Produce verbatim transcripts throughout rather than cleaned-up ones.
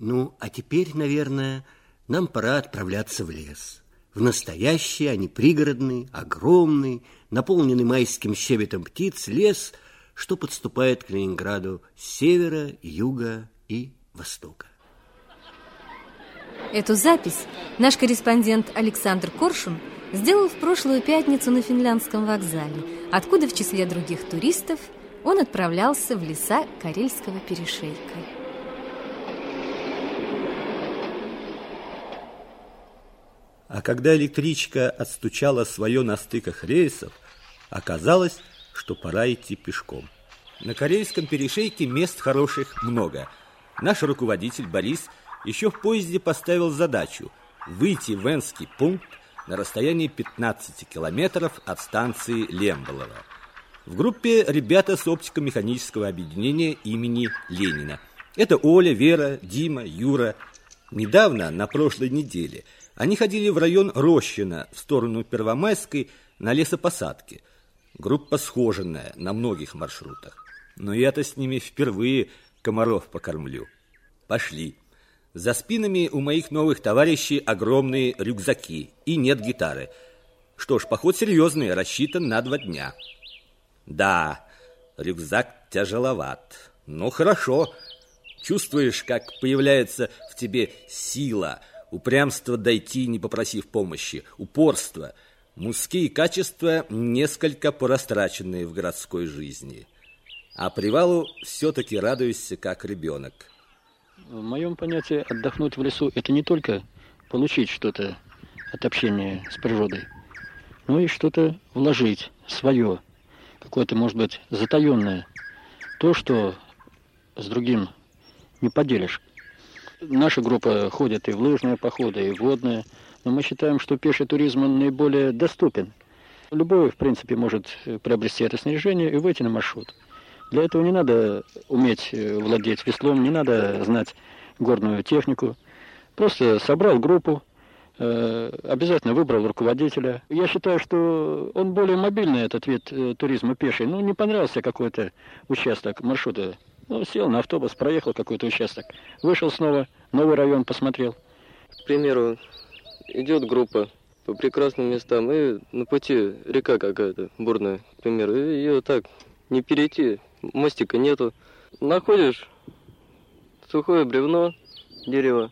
Ну, а теперь, наверное, нам пора отправляться в лес. В настоящий, а не пригородный, огромный, наполненный майским щебетом птиц лес, что подступает к Ленинграду с севера, юга и востока. Эту запись наш корреспондент Александр Коршун сделал в прошлую пятницу на Финляндском вокзале, откуда в числе других туристов он отправлялся в леса Карельского перешейка. А когда электричка отстучала свое на стыках рельсов, оказалось, что пора идти пешком. На Карельском перешейке мест хороших много. Наш руководитель Борис еще в поезде поставил задачу выйти в Энский пункт на расстоянии пятнадцати километров от станции Лемболово. В группе ребята с оптико-механического объединения имени Ленина. Это Оля, Вера, Дима, Юра. Недавно, на прошлой неделе, они ходили в район Рощино в сторону Первомайской на лесопосадке. Группа схоженная на многих маршрутах. Но я-то с ними впервые комаров покормлю. Пошли. За спинами у моих новых товарищей огромные рюкзаки и нет гитары. Что ж, поход серьезный, рассчитан на два дня. Да, рюкзак тяжеловат, но хорошо. Чувствуешь, как появляется в тебе сила, упрямство дойти, не попросив помощи, упорство, мужские качества, несколько порастраченные в городской жизни. А привалу все-таки радуешься, как ребенок. В моем понятии отдохнуть в лесу – это не только получить что-то от общения с природой, но и что-то вложить свое, какое-то, может быть, затаенное, то, что с другим не поделишь. Наша группа ходит и в лыжные походы, и в водные, но мы считаем, что пеший туризм он наиболее доступен. Любой, в принципе, может приобрести это снаряжение и выйти на маршрут. Для этого не надо уметь владеть веслом, не надо знать горную технику. Просто собрал группу, обязательно выбрал руководителя. Я считаю, что он более мобильный, этот вид туризма пеший. Ну, не понравился какой-то участок маршрута. Ну, сел на автобус, проехал какой-то участок. Вышел снова, новый район посмотрел. К примеру, идет группа по прекрасным местам, и на пути река какая-то бурная, к примеру, и ее так не перейти, мостика нету. Находишь сухое бревно, дерево,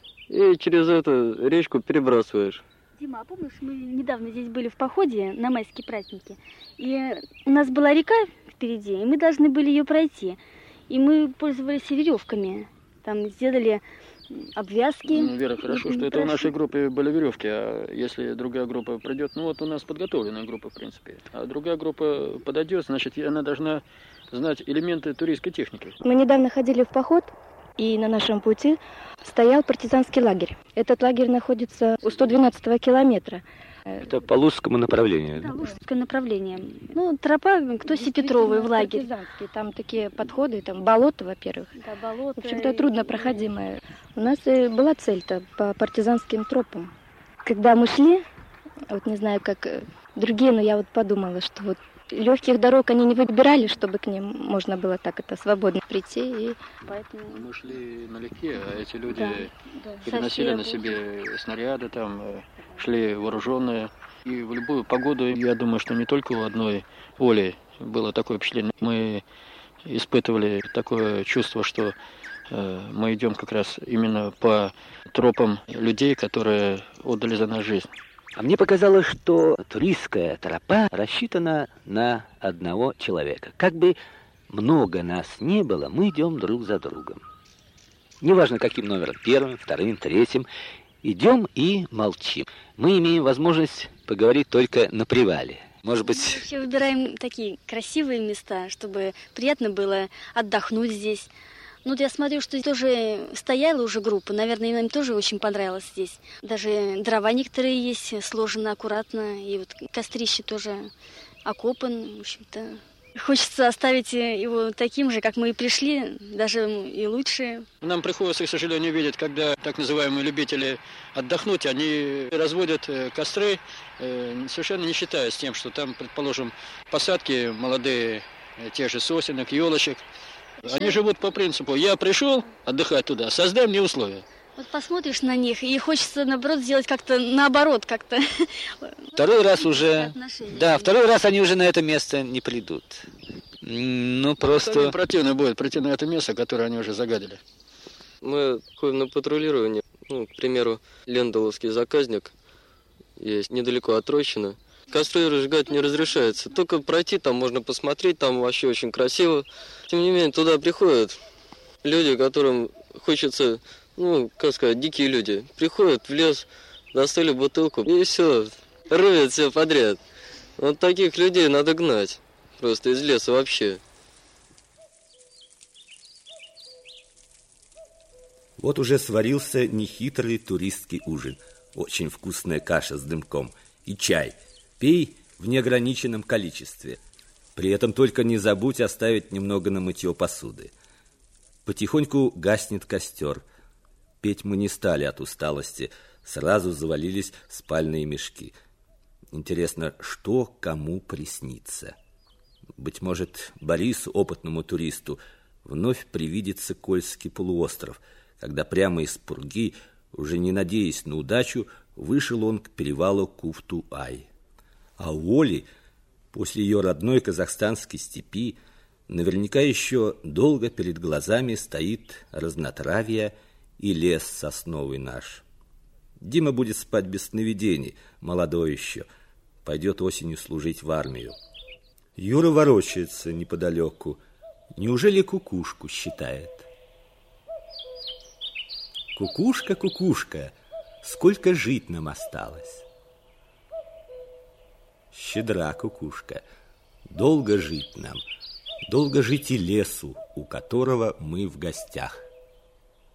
и через эту речку перебрасываешь. Дима, а помнишь, мы недавно здесь были в походе на майские праздники, и у нас была река впереди, и мы должны были ее пройти. И мы пользовались веревками, там сделали обвязки. Ну, Вера, хорошо, что это у нашей группы были веревки, а если другая группа придет, ну вот у нас подготовленная группа, в принципе, а другая группа подойдет, значит, она должна знать элементы туристской техники. Мы недавно ходили в поход, и на нашем пути стоял партизанский лагерь. Этот лагерь находится у сто двенадцатого километра. Это по Лужскому направлению? Да, Лужское направление. Ну, тропа к Тосе Петровой в лагерь. Там такие подходы, там болото, во-первых. Да, болото. В общем-то, труднопроходимое. У нас и была цель-то по партизанским тропам. Когда мы шли, вот не знаю, как другие, но я вот подумала, что вот легких дорог они не выбирали, чтобы к ним можно было так это свободно прийти. И поэтому... Мы шли налегке, а эти люди да, да, переносили на себе снаряды, там, шли вооруженные. И в любую погоду, я думаю, что не только у одной Оли было такое впечатление. Мы испытывали такое чувство, что э, мы идем как раз именно по тропам людей, которые отдали за нас жизнь. А мне показалось, что туристская тропа рассчитана на одного человека. Как бы много нас не было, мы идем друг за другом. Неважно, каким номером, первым, вторым, третьим. Идем и молчим. Мы имеем возможность поговорить только на привале. Может быть... Мы вообще выбираем такие красивые места, чтобы приятно было отдохнуть здесь. Ну, вот я смотрю, что тоже стояла уже группа. Наверное, им тоже очень понравилось здесь. Даже дрова некоторые есть, сложены аккуратно. И вот кострище тоже окопан. В общем-то, хочется оставить его таким же, как мы и пришли, даже и лучше. Нам приходится, к сожалению, видеть, когда так называемые любители отдохнуть, они разводят костры, совершенно не считаясь с тем, что там, предположим, посадки молодые, тех же сосенок, елочек. Они живут по принципу: я пришел отдыхать туда, создай мне условия. Вот посмотришь на них, и хочется, наоборот, сделать как-то наоборот, как-то. Второй раз уже... Да, второй раз они уже на это место не придут. Ну, просто... Противно будет прийти на это место, которое они уже загадили. Мы ходим на патрулирование. Ну, к примеру, Лендоловский заказник есть недалеко от Рощина. Костры разжигать не разрешается. Только пройти там можно посмотреть, там вообще очень красиво. Тем не менее, туда приходят люди, которым хочется... Ну, как сказать, дикие люди. Приходят в лес, достали бутылку, и все, рвят все подряд. Вот таких людей надо гнать. Просто из леса вообще. Вот уже сварился нехитрый туристский ужин. Очень вкусная каша с дымком. И чай. Пей в неограниченном количестве. При этом только не забудь оставить немного на мытье посуды. Потихоньку гаснет костер. Петь мы не стали от усталости, сразу завалились в спальные мешки. Интересно, что кому приснится? Быть может, Борису, опытному туристу, вновь привидится Кольский полуостров, когда прямо из пурги, уже не надеясь на удачу, вышел он к перевалу Куфту-Ай. А у Оли, после ее родной казахстанской степи, наверняка еще долго перед глазами стоит разнотравье и лес сосновый наш. Дима будет спать без сновидений, молодой еще, пойдет осенью служить в армию. Юра ворочается неподалеку. Неужели кукушку считает? Кукушка, кукушка, сколько жить нам осталось? Щедра кукушка, долго жить нам, долго жить и лесу, у которого мы в гостях.